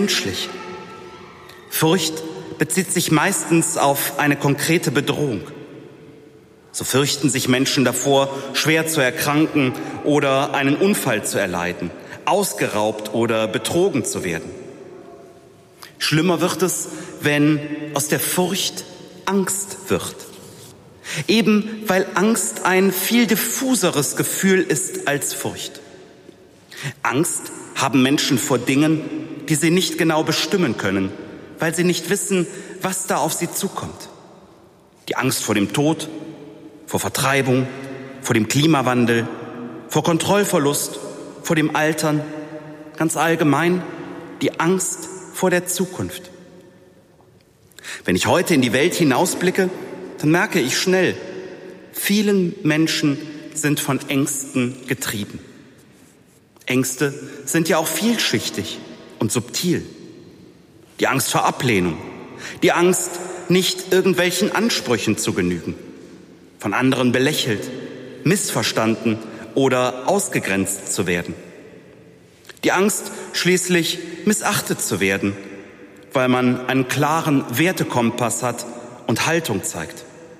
menschlich. Furcht bezieht sich meistens auf eine konkrete Bedrohung. So fürchten sich Menschen davor, schwer zu erkranken oder einen Unfall zu erleiden, ausgeraubt oder betrogen zu werden. Schlimmer wird es, wenn aus der Furcht Angst wird. Eben weil Angst ein viel diffuseres Gefühl ist als Furcht. Angst haben Menschen vor Dingen, die sie nicht genau bestimmen können, weil sie nicht wissen, was da auf sie zukommt. Die Angst vor dem Tod, vor Vertreibung, vor dem Klimawandel, vor Kontrollverlust, vor dem Altern, ganz allgemein die Angst vor der Zukunft. Wenn ich heute in die Welt hinausblicke, dann merke ich schnell, vielen Menschen sind von Ängsten getrieben. Ängste sind ja auch vielschichtig und subtil. Die Angst vor Ablehnung, die Angst, nicht irgendwelchen Ansprüchen zu genügen, von anderen belächelt, missverstanden oder ausgegrenzt zu werden. Die Angst, schließlich missachtet zu werden, weil man einen klaren Wertekompass hat und Haltung zeigt.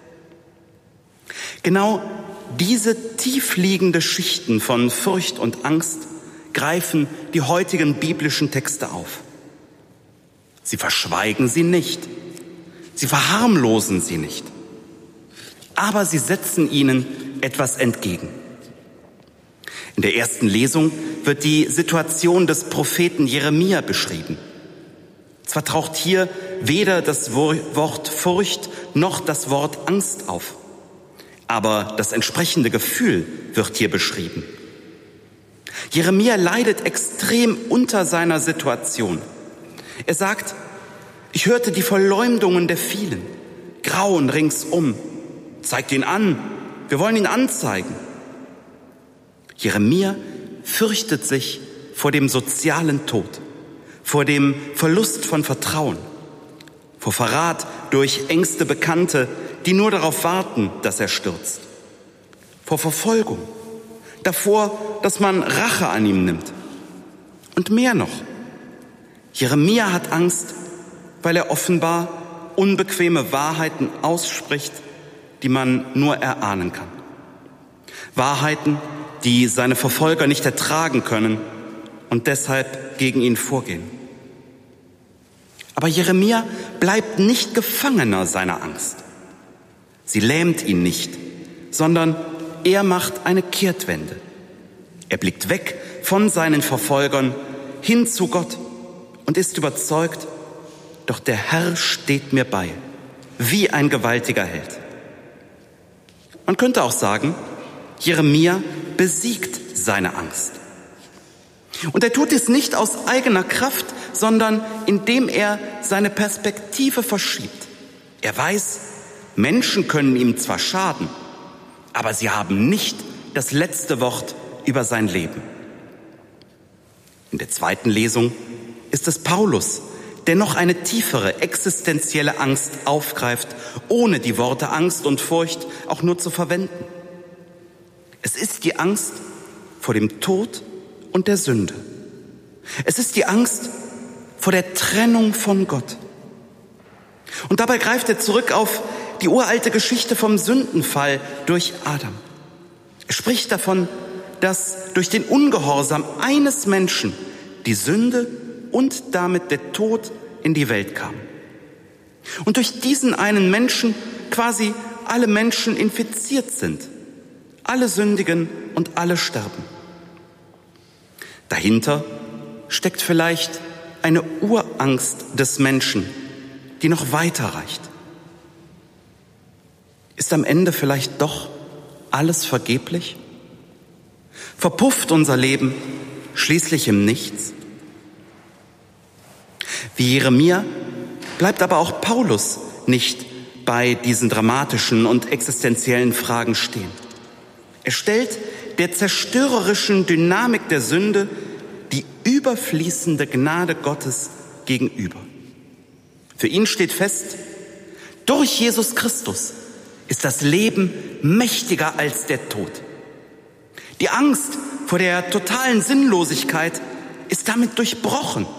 Genau diese tiefliegende Schichten von Furcht und Angst greifen die heutigen biblischen Texte auf. Sie verschweigen sie nicht, sie verharmlosen sie nicht, aber sie setzen ihnen etwas entgegen. In der ersten Lesung wird die Situation des Propheten Jeremia beschrieben. Zwar taucht hier weder das Wort Furcht noch das Wort Angst auf, aber das entsprechende Gefühl wird hier beschrieben. Jeremia leidet extrem unter seiner Situation. Er sagt, ich hörte die Verleumdungen der vielen, Grauen ringsum. Zeigt ihn an, wir wollen ihn anzeigen. Jeremia fürchtet sich vor dem sozialen Tod, vor dem Verlust von Vertrauen, vor Verrat durch engste Bekannte, die nur darauf warten, dass er stürzt, vor Verfolgung, davor, dass man Rache an ihm nimmt. Und mehr noch. Jeremia hat Angst, weil er offenbar unbequeme Wahrheiten ausspricht, die man nur erahnen kann. Wahrheiten, die seine Verfolger nicht ertragen können und deshalb gegen ihn vorgehen. Aber Jeremia bleibt nicht Gefangener seiner Angst. Sie lähmt ihn nicht, sondern er macht eine Kehrtwende. Er blickt weg von seinen Verfolgern hin zu Gott und ist überzeugt, doch der Herr steht mir bei, wie ein gewaltiger Held. Man könnte auch sagen, Jeremia besiegt seine Angst. Und er tut es nicht aus eigener Kraft, sondern indem er seine Perspektive verschiebt. Er weiß, Menschen können ihm zwar schaden, aber sie haben nicht das letzte Wort über sein Leben. In der zweiten Lesung ist es Paulus, der noch eine tiefere existenzielle Angst aufgreift, ohne die Worte Angst und Furcht auch nur zu verwenden. Es ist die Angst vor dem Tod und der Sünde. Es ist die Angst vor der Trennung von Gott. Und dabei greift er zurück auf die uralte Geschichte vom Sündenfall durch Adam. Er spricht davon, dass durch den Ungehorsam eines Menschen die Sünde und damit der Tod in die Welt kam. Und durch diesen einen Menschen quasi alle Menschen infiziert sind. Alle sündigen und alle sterben. Dahinter steckt vielleicht eine Urangst des Menschen, die noch weiter reicht. Ist am Ende vielleicht doch alles vergeblich? Verpufft unser Leben schließlich im Nichts? Wie Jeremia bleibt aber auch Paulus nicht bei diesen dramatischen und existenziellen Fragen stehen. Er stellt der zerstörerischen Dynamik der Sünde die überfließende Gnade Gottes gegenüber. Für ihn steht fest, durch Jesus Christus ist das Leben mächtiger als der Tod. Die Angst vor der totalen Sinnlosigkeit ist damit durchbrochen.